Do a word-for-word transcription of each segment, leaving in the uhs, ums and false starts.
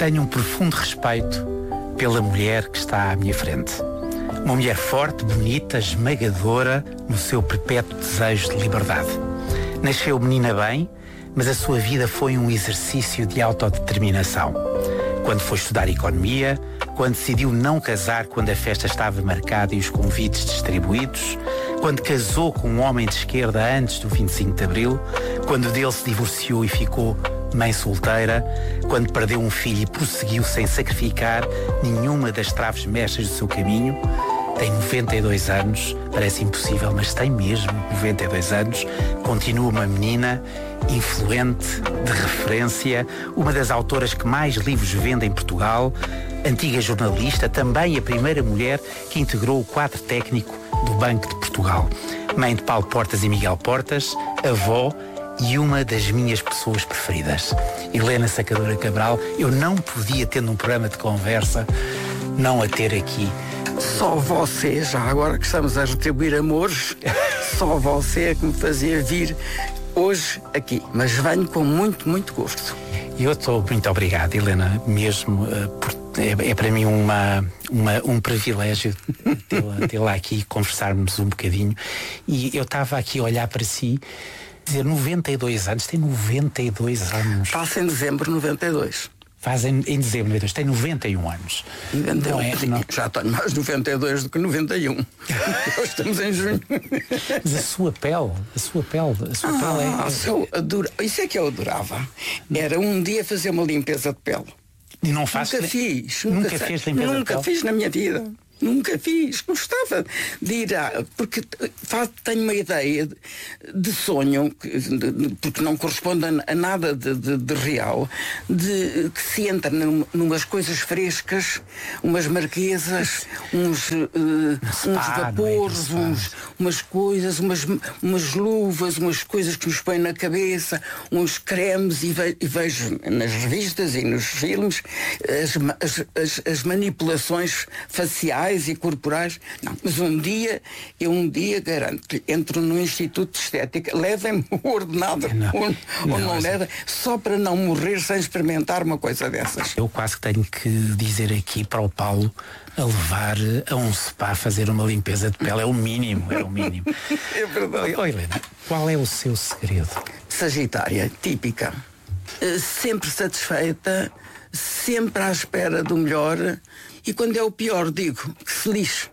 Tenho um profundo respeito pela mulher que está à minha frente. Uma mulher forte, bonita, esmagadora no seu perpétuo desejo de liberdade. Nasceu menina bem, mas a sua vida foi um exercício de autodeterminação. Quando foi estudar economia, quando decidiu não casar quando a festa estava marcada e os convites distribuídos, quando casou com um homem de esquerda antes do vinte e cinco de Abril, quando dele se divorciou e ficou mãe solteira, quando perdeu um filho e prosseguiu sem sacrificar nenhuma das traves mestras do seu caminho. Tem noventa e dois anos, parece impossível, mas tem mesmo noventa e dois anos, continua uma menina influente, de referência, uma das autoras que mais livros vende em Portugal, antiga jornalista, também a primeira mulher que integrou o quadro técnico do Banco de Portugal. Mãe de Paulo Portas e Miguel Portas, avó e uma das minhas pessoas preferidas. Helena Sacadura Cabral, eu não podia, tendo um programa de conversa, não a ter aqui. Só você, já agora que estamos a retribuir amores, só você é que me fazia vir hoje aqui. Mas venho com muito, muito gosto. Eu estou muito obrigado, Helena, mesmo, uh, por, é, é para mim uma, uma, um privilégio tê-la, tê-la aqui e conversarmos um bocadinho. E eu estava aqui a olhar para si, dizer noventa e dois anos, tem noventa e dois anos. Passa em dezembro noventa e dois. Faz em, em dezembro noventa e dois, tem noventa e um anos. noventa e um, não é, não. Já tenho mais noventa e dois do que noventa e um. Nós estamos em junho. Mas a sua pele, a sua pele, a sua ah, pele é... Eu adoro, isso é que eu adorava. Era um dia fazer uma limpeza de pele. E não faz... Nunca fiz. Nunca, nunca fez limpeza Nunca de pele? fiz na minha vida. Nunca fiz, gostava de ir a... Porque tenho uma ideia de, de sonho, de, porque não corresponde a, a nada de, de, de real, de que se entra num, numas coisas frescas, umas marquesas, uns, uh, spa, uns vapores, é? uns, umas coisas, umas, umas luvas, umas coisas que nos põem na cabeça, uns cremes, e, ve, e vejo nas revistas e nos filmes as, as, as, as manipulações faciais e corporais. Não, mas um dia, eu um dia garanto-lhe, entro no Instituto de Estética, levem-me o ordenado, não, ou não, não, não levem, só para não morrer sem experimentar uma coisa dessas. Eu quase que tenho que dizer aqui para o Paulo a levar a um spa a fazer uma limpeza de pele, é o mínimo, é o mínimo. É verdade. Oi, Helena, qual é o seu segredo? Sagitária, típica. Uh, sempre satisfeita, sempre à espera do melhor, e quando é o pior digo que se lixe.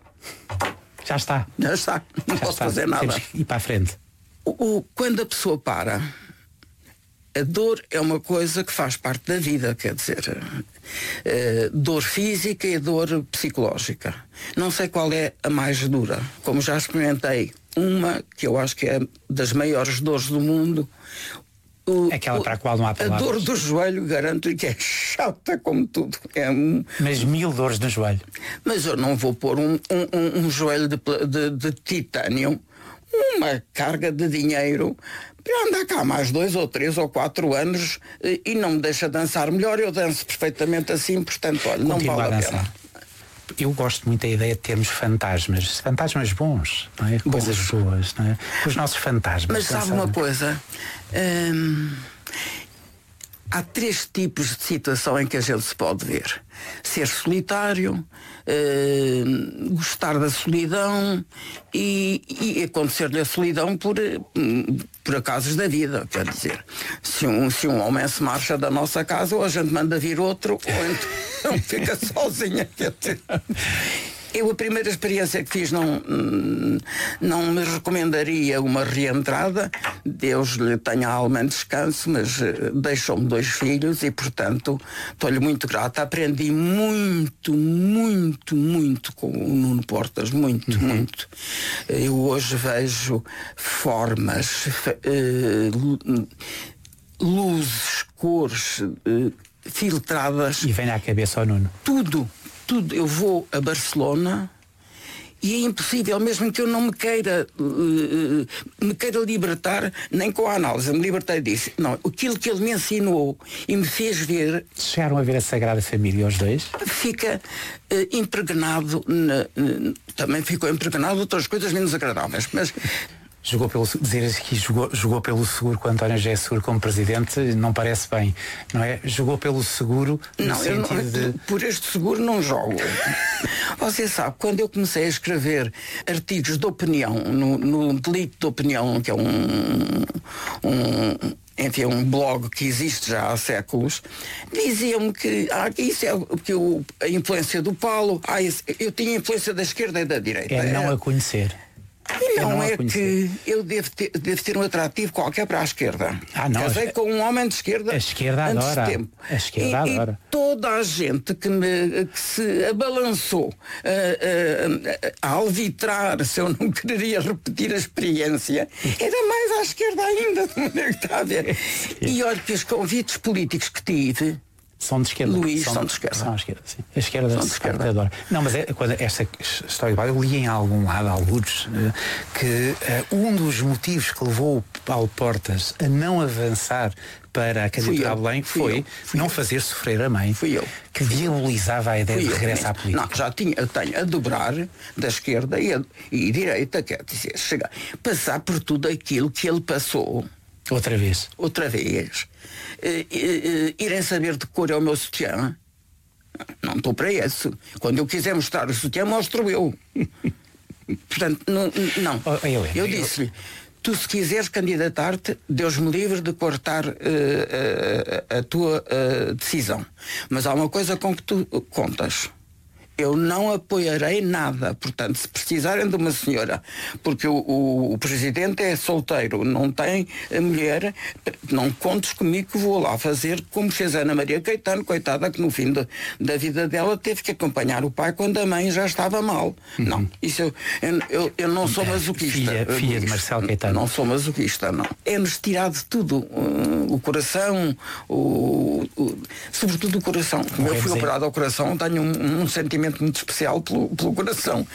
Já está. Já está, não Já posso está. fazer nada. Temos que ir para a frente. O, o, quando a pessoa para, a dor é uma coisa que faz parte da vida, quer dizer, uh, dor física e dor psicológica. Não sei qual é a mais dura. Como já experimentei uma, que eu acho que é das maiores dores do mundo, o, aquela para a qual não há palavras. A dor do joelho, garanto-lhe que é chata como tudo. É um... Mas mil dores no joelho. Mas eu não vou pôr um, um, um, um joelho de, de, de titânio, uma carga de dinheiro, para andar cá mais dois ou três ou quatro anos e não me deixa dançar melhor. Eu danço perfeitamente assim, portanto, olha, não Continua vale a, a dançar. pena. Eu gosto muito da ideia de termos fantasmas, fantasmas bons, não é? Bons. Coisas boas, não é? Os nossos fantasmas. Mas sabe uma coisa? Hum, há três tipos de situação em que a gente se pode ver: ser solitário, hum, gostar da solidão e, e acontecer-lhe a solidão por, por acasos da vida. Quer dizer, se um, se um homem se marcha da nossa casa, ou a gente manda vir outro, ou então fica sozinha. Quer dizer. Eu, a primeira experiência que fiz, não, não me recomendaria uma reentrada. Deus lhe tenha a alma em descanso, mas deixou-me dois filhos e, portanto, estou-lhe muito grata. Aprendi muito, muito, muito com o Nuno Portas, muito, uhum. muito. Eu hoje vejo formas, uh, luzes, cores uh, filtradas. E vem à cabeça ao Nuno. Tudo. Tudo. Eu vou a Barcelona e é impossível, mesmo que eu não me queira uh, me queira libertar, nem com a análise, me libertei disso. Não, aquilo que ele me ensinou e me fez ver. Chegaram a ver a Sagrada Família os dois? Fica uh, impregnado, na, uh, também ficou impregnado de outras coisas menos agradáveis, mas Jogou pelo, dizer que jogou, jogou pelo seguro com António José Seguro como presidente não parece bem, não é? Jogou pelo seguro no não, eu sentido não, de... Por este seguro não jogo. Você sabe, quando eu comecei a escrever artigos de opinião no, no Delito de Opinião, que é um, um enfim, um blog que existe já há séculos, diziam-me que ah, isso é que o, a influência do Paulo, ah, isso, eu tinha influência da esquerda e da direita. É não a conhecer. E não, não é que eu devo ter, devo ter um atrativo qualquer para a esquerda. Ah, não, Casei a, com um homem de esquerda. A esquerda antes adora. de tempo. A esquerda e, adora. E toda a gente que, me, que se abalançou a, a, a alvitrar se eu não queria repetir a experiência, era mais à esquerda ainda, de maneira que está a ver. E olha que os convites políticos que tive. São de esquerda. Luís, são, são de esquerda. São de esquerda, sim. A esquerda, são de esquerda. Adora. Não, mas é, quando esta história de eu li em algum lado, alguns, que uh, um dos motivos que levou o Paulo Portas a não avançar para a candidatura a Belém foi não eu. fazer sofrer a mãe. Fui eu. Que viabilizava a ideia Fui de regresso eu. à política. Não, já tinha, eu tenho a dobrar da esquerda e, a, e direita, quer dizer, chegar, passar por tudo aquilo que ele passou. Outra vez. Outra vez. Uh, uh, uh, irem saber de cor é o meu sutiã. Não estou para isso. Quando eu quiser mostrar o sutiã, mostro eu. Portanto, não. não. Oh, eu, eu, eu disse-lhe, tu se quiseres candidatar-te, Deus me livre de cortar uh, uh, a tua uh, decisão. Mas há uma coisa com que tu contas. Eu não apoiarei nada. Portanto, se precisarem de uma senhora, porque o, o, o presidente é solteiro, não tem a mulher, não contes comigo que vou lá fazer como fez a Ana Maria Caetano, coitada, que no fim de, da vida dela teve que acompanhar o pai quando a mãe já estava mal. Uhum. Não, isso eu, eu, eu, eu não sou masoquista. Filha, filha de Marcelo Caetano. Não sou masoquista, não. É-nos tirar de tudo. Uh, o coração, o, o, sobretudo o coração. Como eu fui operado ao coração, tenho um, um sentimento muito especial pelo, pelo coração.